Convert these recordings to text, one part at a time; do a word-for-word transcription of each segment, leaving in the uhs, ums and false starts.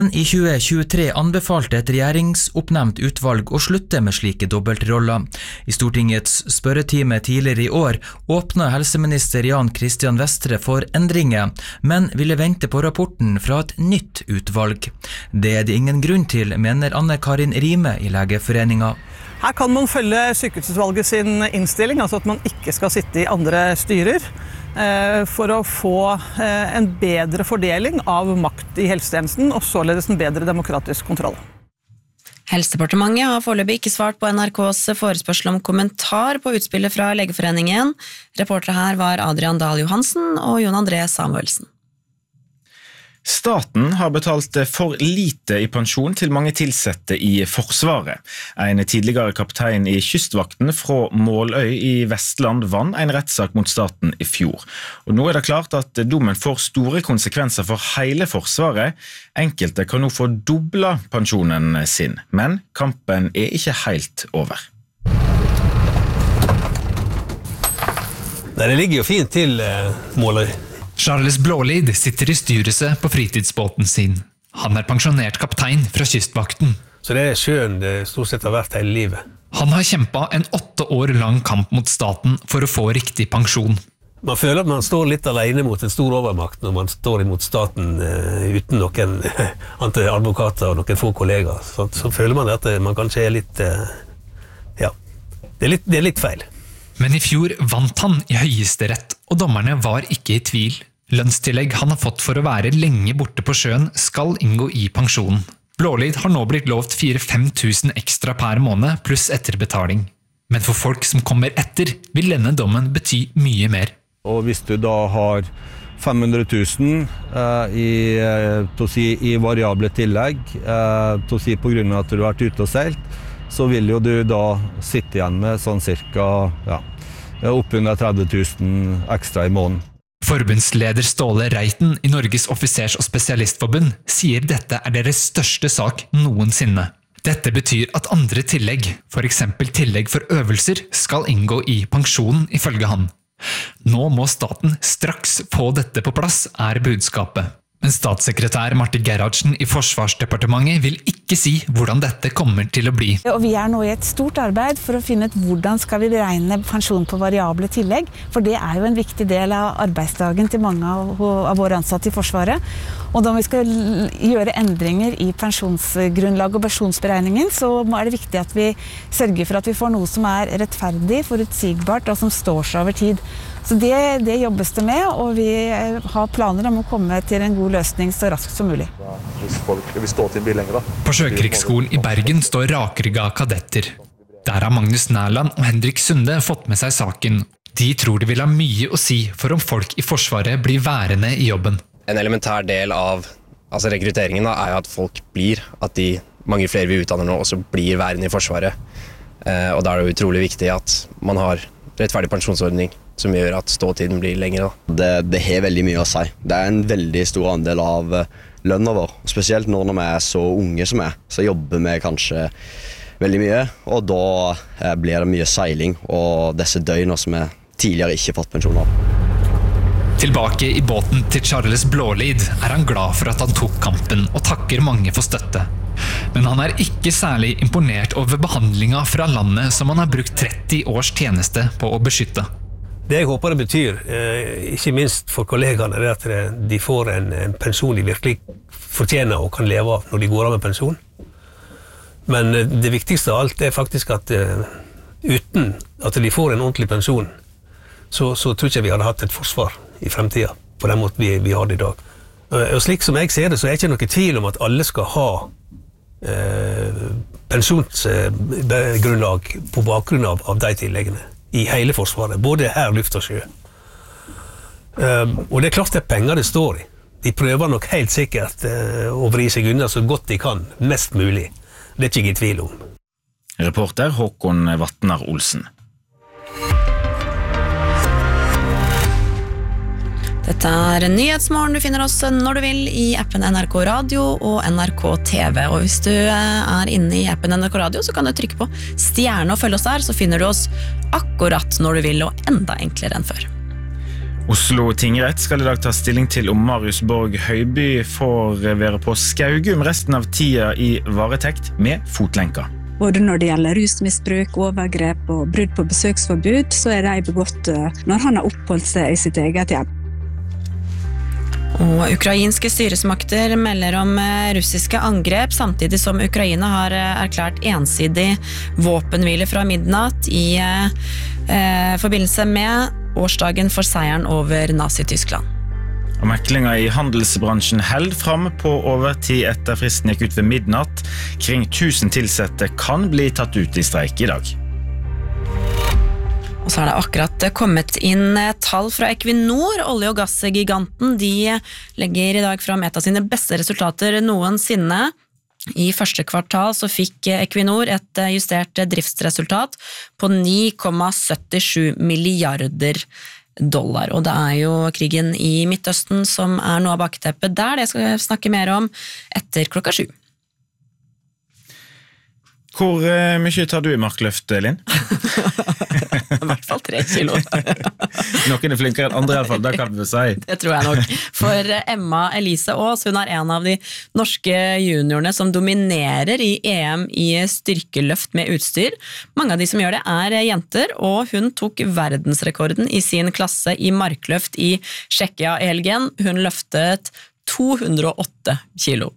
I tjue tjuetre anbefalte et regjeringsoppnevnt utvalg å slutte med slike dobbeltroller. I Stortingets spørretime tidligere i år åpnet helseminister Jan Christian Vestre for endringer, men ville vente på rapporten fra et nytt utvalg. Det er det ingen grunn til, mener Anne-Karin Rime i Legeforeningen. Her kan man følge sykehusutvalget sin innstilling, altså at man ikke skal sitte i andre styrer, for å få en bedre fordeling av makt i helsetjenesten, og således en bedre demokratisk kontroll. Helsedepartementet har foreløpig ikke svart på N R K's forespørsel om kommentar på utspillet fra Legeforeningen. Reportere her var Adrian Dahl Johansen og Jon André Samuelsen. Staten har betalt for lite i pensjon til mange tilsette i Forsvaret. En tidligere kaptein i Kystvakten fra Måløy i Vestland vann en rettssak mot staten i fjor. Og nå er det klart at dommen får store konsekvenser for hele Forsvaret. Enkelte kan nå få dobla pensjonen sin, men kampen er ikke helt over. Det ligger jo fint til Måløy. Charles Blålid sitter i styrelset på fritidsbåten sin. Han er pensjonert kaptein fra Kystvakten. Så det er sjøen det stort sett har vært hele livet. Han har kjempet en åtte år lang kamp mot staten for å få riktig pensjon. Man føler at man står litt alene mot en stor overmakt når man står imot staten uh, uten noen uh, advokater og noen få kollegaer. Så, så føler man at man kanskje er litt, uh, ja, det er litt, det er litt feil. Men i fjor vant han i høyesterett, og dommerne var ikke i tvil. Lønnstillegg han har fått for å være lenge borte på sjøen skal inngå i pensjonen. Blålid har nå blitt lovt fire til fem tusen ekstra per måned pluss etterbetaling. Men for folk som kommer etter, vil denne dommen bety mye mer. Og hvis du da har fem hundre tusen eh, i, til å si, i variable tillegg, eh, til å si på grunn av at du har vært ute og seilt, så vil jo du da sitte igjen med sånn cirka ja, oppunder tretti tusen ekstra i måneden. Forbundsleder Ståle Reiten i Norges offisers- og spesialistforbund sier dette er deres største sak noensinne. Dette betyr at andre tillegg, for eksempel tillegg for øvelser, skal inngå i pensjonen ifølge han. Nå må staten straks få dette på plass, er budskapet. Men statssekretær Marte Gerhardsen i Forsvarsdepartementet vil ikke si hvordan dette kommer til å bli. Og vi er nå i et stort arbeid for å finne ut hvordan skal vi beregne pensjon på variable tillegg, for det er jo en viktig del av arbeidsdagen til mange av, av våre ansatte i Forsvaret. Og da vi skal gjøre endringer i pensjonsgrunnlag og pensjonsberegningen, så er det viktig at vi sørger for at vi får noe som er rettferdig, forutsigbart og som står seg over tid. Så det, det jobbes det med, og vi har planer om å komme til en god løsning så raskt som mulig. Hvis folk vil stå til en bil lenger da. På Sjøkrigsskolen i Bergen står rakrygga kadetter. Der har Magnus Nærland og Henrik Sunde fått med seg saken. De tror det vil ha mye å si for om folk i Forsvaret blir værende i jobben. En elementær del av altså rekrutteringen da, er jo at folk blir, at de, mange flere vi utdanner nå også blir værende i Forsvaret. Eh, og da er det utrolig viktig at man har rettferdig pensjonsordning som gjør at ståtiden blir lengre. Da. Det, det har veldig mye å si. Det er en veldig stor andel av lønnen vår, spesielt når vi er så unge som er, så jobber vi kanskje veldig mye, og da blir det mye seiling og disse døgn som vi tidligere ikke fått pensjon av. Tilbake i båten til Charles Blålid er han glad for at han tok kampen og takker mange for støtte. Men han er ikke særlig imponert over behandlingen fra landet som han har brukt tretti års tjeneste på å beskytte. Det jeg håper det betyr, eh, ikke minst for kollegene, er at de får en, en pensjon de virkelig fortjener og kan leve av når de går av med pensjon. Men eh, det viktigste av alt er faktisk at eh, uten at de får en ordentlig pensjon, så, så tror jeg ikke vi hadde hatt et forsvar i fremtiden på den måten vi, vi har det i dag. Og slik som jeg ser det, så er det ikke noe tvil om at alle skal ha eh, pensjonsgrunnlag eh, på bakgrunn av, av de tilleggene i hele Forsvaret, både her, luft og sjø. Um, og det er klart det er penger det står i. De prøver nok helt sikkert uh, å vri seg unna så godt de kan, mest mulig. Det er ikke jeg i tvil om. Reporter Håkon Vatnar Olsen. Dette er Nyhetsmorgen. Du finner oss når du vil i appen N R K Radio og N R K T V. Og hvis du er inne i appen N R K Radio, så kan du trykke på stjerne og følge oss der, så finner du oss akkurat når du vil, og enda enklere enn før. Oslo tingrett skal i dag ta stilling til om Marius Borg Høiby får være på Skaugum resten av tida i varetekt med fotlenka. Både når det gjelder rusmisbruk, overgrep og brudd på besøksforbud, så er de begått når han har oppholdt seg i sitt eget hjem. Og ukrainske styresmakter melder om russiske angrep, samtidig som Ukraina har erklært ensidig våpenhvile fra midnatt i eh, forbindelse med årsdagen for seieren over Nazi-Tyskland. Og meklinga i handelsbransjen held fram på overtid etter fristen gikk ut ved midnatt. Kring tusen tilsette kan bli tatt ut i streik i dag. Og så er det akkurat kommet inn tall fra Equinor, olje- og gassgiganten. De legger i dag fram et av sine beste resultater noensinne. I første kvartal så fikk Equinor et justert driftsresultat på ni komma syttisju milliarder dollar. Og det er jo krigen i Midtøsten som er noe av bakteppet der. Det skal jeg snakke mer om etter klokka sju. Hvor uh, mye tar du i markløft, Linn? I hvert fall tre kilo. Noen er flinkere enn andre i hvert fall, det kan vi si. Det tror jeg nok. For Emma Elise Aas, hun er en av de norske juniorene som dominerer i E M i styrkeløft med utstyr. Mange av de som gjør det er jenter, og hun tok verdensrekorden i sin klasse i markløft i Tsjekkia i helgen. Hun løftet to hundre og åtte kilo.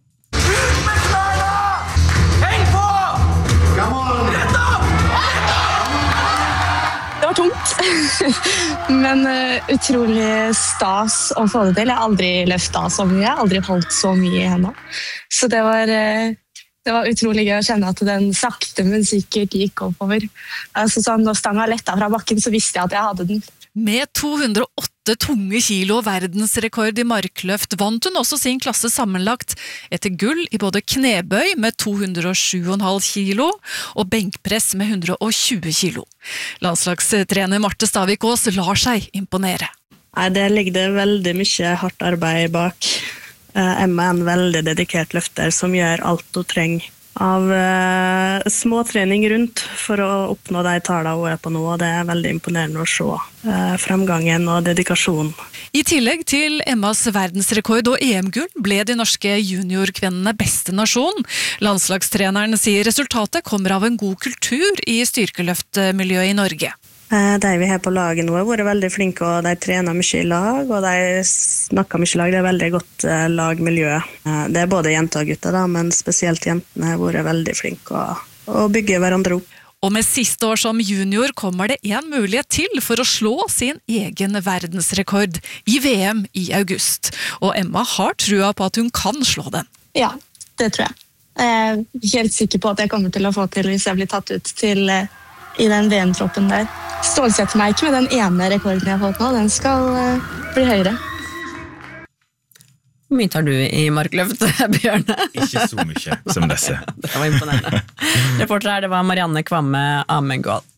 Det var tungt, men uh, utrolig stas å få det til. Jeg har aldri løftet så mye, jeg har aldri holdt så mye i hendene. Så det var, uh, det var utrolig gøy å kjenne at den sakte, men sikkert gikk oppover. Altså, sånn, når stanga letta fra bakken, så visste jeg at jeg hadde den. Med to hundre og åtte tunge kilo verdensrekord i markløft vant hun også sin klasse sammenlagt etter gull i både knebøy med to hundre og sju komma fem kilo og benkpress med hundre og tjue kilo. Landslagstrener Marte Stavik-Aas lar seg imponere. Nei, det ligger veldig mye hardt arbeid bak. Emma er en veldig dedikert løfter som gjør alt hun trenger av uh, småtrening rundt for å oppnå de tallene hun er på nå, og det er veldig imponerende å se uh, fremgangen og dedikasjonen. I tillegg til Emmas verdensrekord og E M-gull ble de norske juniorkvinnene beste nasjon. Landslagstreneren sier resultatet kommer av en god kultur i styrkeløftmiljøet i Norge. De vi har på laget nå har vært veldig flinke, og de trener mye i lag, og de snakker mye i lag. Det er veldig godt lagmiljø. Det er både jenter og gutter, da, men spesielt jentene har vært veldig flinke å, å bygge hverandre opp. Og med siste år som junior kommer det en mulighet til for å slå sin egen verdensrekord i V M i august. Og Emma har trua på at hun kan slå den. Ja, det tror jeg. Jeg er helt sikker på at jeg kommer til å få til hvis jeg blir tatt ut til i den V M-troppen der. Stålsetter meg ikke med den ene rekorden jeg har fått nå, den skal uh, bli høyere. Hvor mye tar du i markløft, Bjørne? Ikke så mye som disse. Det var imponerende. Reporter her, det var Marianne Kvamme Amengård.